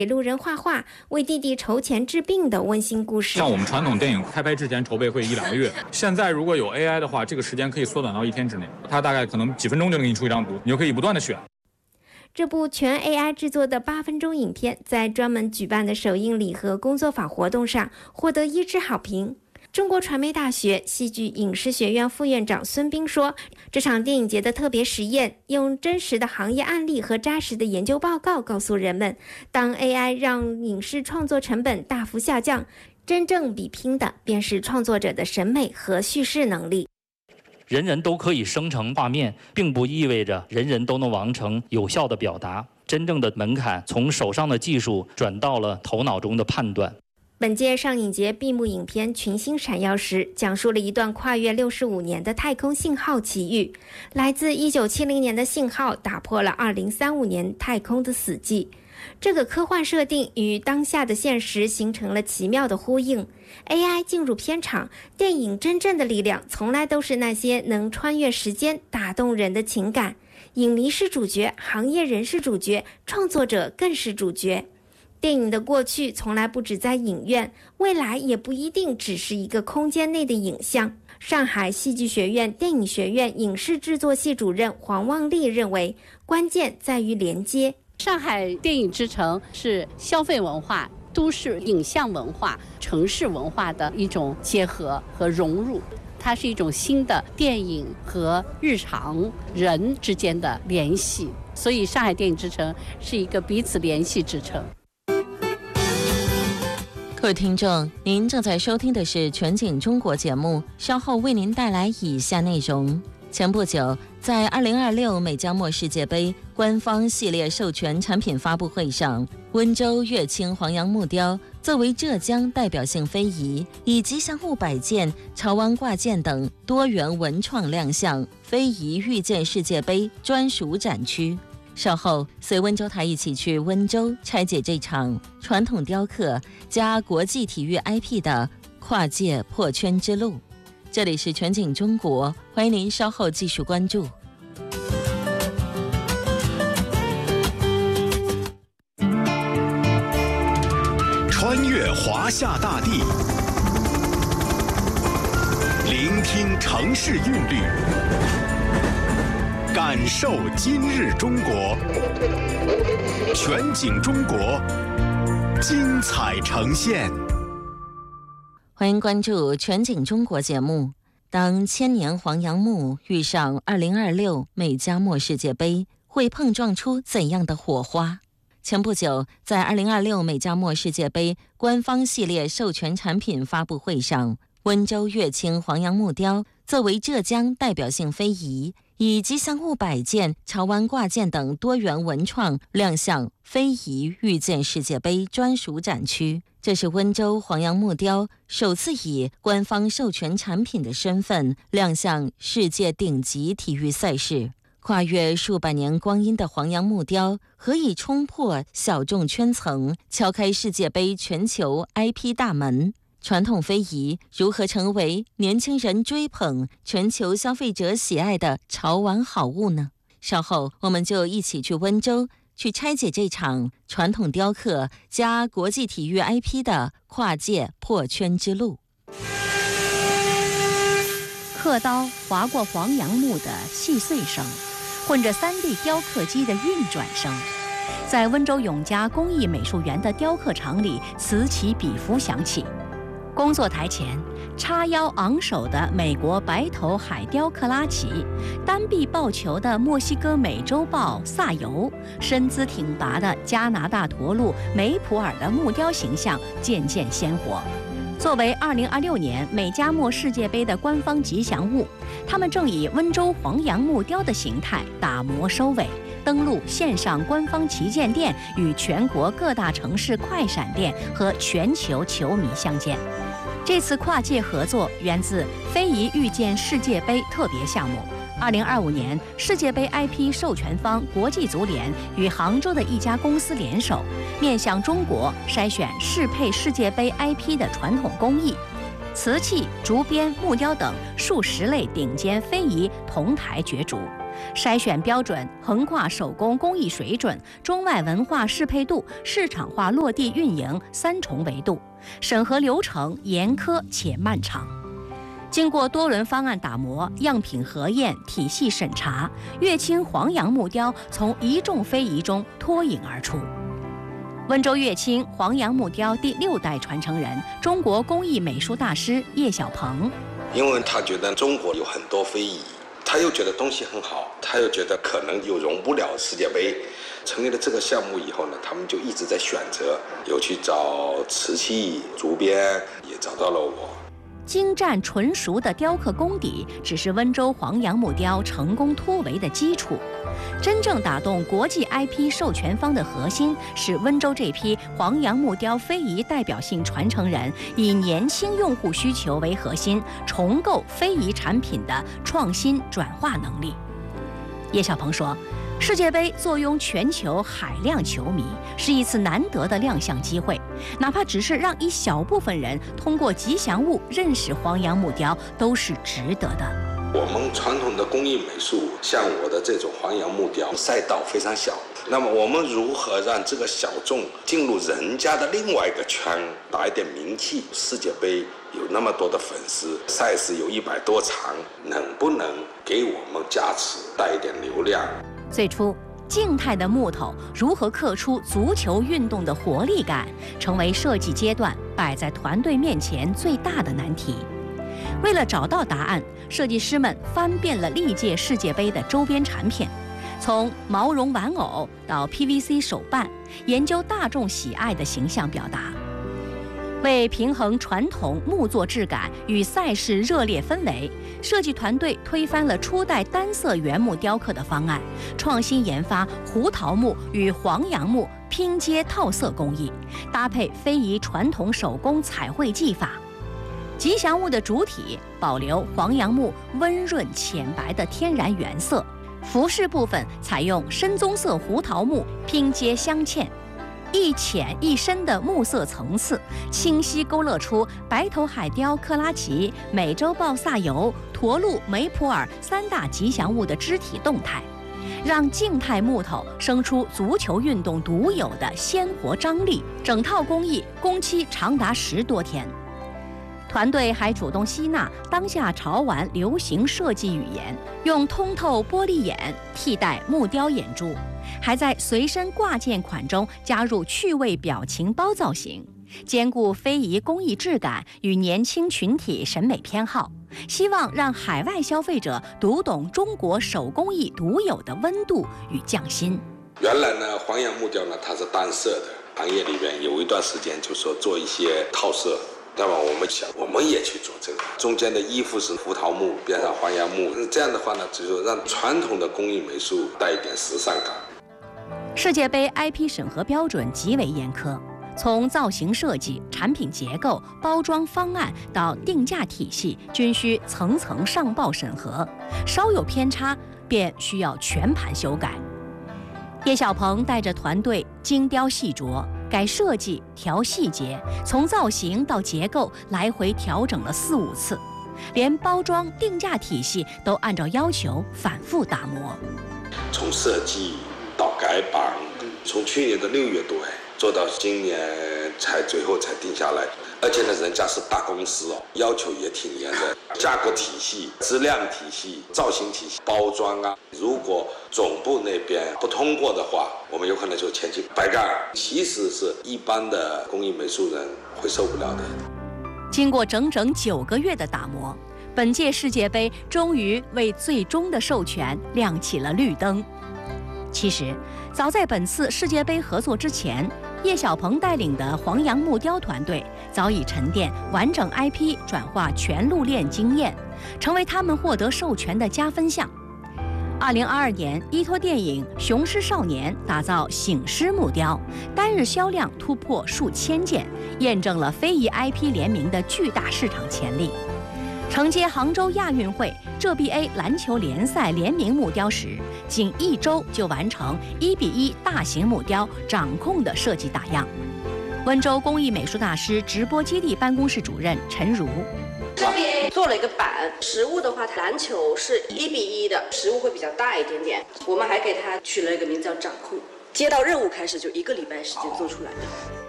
给路人画画、为弟弟筹钱治病的温馨故事。 像我们传统电影开拍之前筹备会1-2个月，现在如果有 AI 的话，这个时间可以缩短到1天之内，它大概可能几分钟就能给你出一张图，你就可以不断的选。 这部全 AI 制作的8分钟影片，在专门举办的首映礼和工作坊活动上获得一致好评。中国传媒大学戏剧影视学院副院长孙斌说，这场电影节的特别实验，用真实的行业案例和扎实的研究报告告诉人们，当 AI 让影视创作成本大幅下降，真正比拼的便是创作者的审美和叙事能力。 人人都可以生成画面，并不意味着人人都能完成有效的表达。真正的门槛从手上的技术转到了头脑中的判断。 本届上影节闭幕影片《群星闪耀时》讲述了一段跨越65年的太空信号奇遇。来自1970年的信号打破了2035年太空的死寂。这个科幻设定与当下的现实形成了奇妙的呼应。AI 进入片场，电影真正的力量从来都是那些能穿越时间、打动人的情感。影迷是主角，行业人是主角，创作者更是主角。电影的过去从来不止在影院，未来也不一定只是一个空间内的影像。上海戏剧学院电影学院影视制作系主任黄望丽认为，关键在于连接。 上海电影之城是消费文化、都市影像文化、城市文化的一种结合和融入，它是一种新的电影和日常人之间的联系，所以上海电影之城是一个彼此联系之城。 各位听众，您正在收听的是全景中国节目，稍后为您带来以下内容。前不久，在2026美加墨世界杯官方系列授权产品发布会上，温州乐清黄杨木雕作为浙江代表性非遗，以吉祥物摆件、潮玩挂件等多元文创亮相非遗遇见世界杯专属展区。稍后随温州台一起去温州拆解这场传统雕刻加国际体育 IP 的跨界破圈之路。这里是全景中国，欢迎您稍后继续关注。 穿越华夏大地，聆听城市韵律，感受今日中国。全景中国，精彩呈现。 欢迎关注全景中国节目。当千年黄杨木遇上2026美加墨世界杯，会碰撞出怎样的火花？前不久，在2026美加墨世界杯官方系列授权产品发布会上，温州乐清黄杨木雕作为浙江代表性非遗，以吉祥物摆件、潮玩挂件等多元文创亮相非遗遇见世界杯专属展区。这是温州黄杨木雕首次以官方授权产品的身份亮相世界顶级体育赛事。跨越数百年光阴的黄杨木雕何以冲破小众圈层，敲开世界杯全球 IP 大门？传统非遗如何成为年轻人追捧、全球消费者喜爱的潮玩好物呢？稍后我们就一起去温州去拆解这场传统雕刻加国际体育 IP 的跨界破圈之路。 刻刀划过黄杨木的细碎声，混着3D 雕刻机的运转声，在温州永嘉工艺美术园的雕刻场里此起彼伏响起。工作台前，叉腰昂首的美国白头海雕克拉奇，单臂抱球的墨西哥美洲豹萨尤，身姿挺拔的加拿大驼鹿梅普尔的木雕形象渐渐鲜活。作为2026年美加墨世界杯的官方吉祥物，他们正以温州黄杨木雕的形态打磨收尾，登陆线上官方旗舰店，与全国各大城市快闪店和全球球迷相见。这次跨界合作源自非遗遇见世界杯特别项目。2025年，世界杯 IP 授权方国际足联与杭州的一家公司联手，面向中国筛选适配世界杯 IP 的传统工艺，瓷器、竹编、木雕等数十类顶尖非遗同台角逐。 筛选标准横跨手工工艺水准、中外文化适配度、市场化落地运营3重维度，审核流程严苛且漫长。经过多轮方案打磨、样品核验、体系审查，乐清黄杨木雕从一众非遗中脱颖而出。温州乐清黄杨木雕第6代传承人、中国工艺美术大师叶小鹏， 因为他觉得中国有很多非遗，他又觉得东西很好，他又觉得可能又容不了世界杯。成立了这个项目以后呢，他们就一直在选择，有去找瓷器、竹编，也找到了我。 精湛纯熟的雕刻功底只是温州黄杨木雕成功突围的基础，真正打动国际 IP 授权方的核心是温州这批黄杨木雕非遗代表性传承人以年轻用户需求为核心，重构非遗产品的创新转化能力。叶小鹏说，世界杯坐拥全球海量球迷，是一次难得的亮相机会，哪怕只是让一小部分人通过吉祥物认识黄杨木雕，都是值得的。 我们传统的工艺美术，像我的这种黄杨木雕，赛道非常小，那么我们如何让这个小众进入人家的另外一个圈，打一点名气？世界杯有那么多的粉丝，赛事有100多场，能不能给我们加持，带一点流量？ 最初，静态的木头如何刻出足球运动的活力感，成为设计阶段摆在团队面前最大的难题。为了找到答案，设计师们翻遍了历届世界杯的周边产品，从毛绒玩偶到 PVC 手办，研究大众喜爱的形象表达。为平衡传统木作质感与赛事热烈氛围，设计团队推翻了初代单色原木雕刻的方案，创新研发胡桃木与黄杨木拼接套色工艺，搭配非遗传统手工彩绘技法。吉祥物的主体保留黄杨木温润浅白的天然原色，服饰部分采用深棕色胡桃木拼接镶嵌。一浅一深的木色层次，清晰勾勒出白头海雕克拉奇、美洲豹萨尤、驼鹿梅普尔3大吉祥物的肢体动态，让静态木头生出足球运动独有的鲜活张力。整套工艺工期长达10多天。团队还主动吸纳当下潮玩流行设计语言，用通透玻璃眼替代木雕眼珠，还在随身挂件款中加入趣味表情包造型，兼顾非遗工艺质感与年轻群体审美偏好，希望让海外消费者读懂中国手工艺独有的温度与匠心。 原来呢，黄杨木雕呢它是单色的，行业里边有一段时间就说做一些套色。那么我们想，我们也去做这个，中间的衣服是胡桃木，边上黄杨木，这样的话呢，只有让传统的工艺美术带一点时尚感。 世界杯 IP 审核标准极为严苛，从造型设计、产品结构、包装方案到定价体系，均需层层上报审核，稍有偏差便需要全盘修改。叶小鹏带着团队精雕细琢，改设计、调细节，从造型到结构来回调整了4、5次，连包装定价体系都按照要求反复打磨。 从设计到改版，从去年的6月多做到今年最后才定下来。而且呢，人家是大公司哦，要求也挺严的，价格体系、质量体系、造型体系、包装啊。如果总部那边不通过的话，我们有可能就前期白干。其实是一般的工艺美术人会受不了的。 经过整整9个月的打磨，本届世界杯终于为最终的授权亮起了绿灯。其实，早在本次世界杯合作之前，叶小鹏带领的黄杨木雕团队早已沉淀完整 IP 转化全路链经验，成为他们获得授权的加分项。2022年，依托电影《雄狮少年》打造醒狮木雕，单日销量突破数千件，验证了非遗 IP 联名的巨大市场潜力。承接杭州亚运会浙 BA 篮球联赛联名木雕时，仅1周就完成1:1大型木雕掌控的设计打样。温州工艺美术大师直播基地办公室主任陈如， 这边做了一个板，食物的话，篮球是1:1的，食物会比较大一点点。我们还给它取了一个名字叫掌控。接到任务开始就1个礼拜时间做出来的。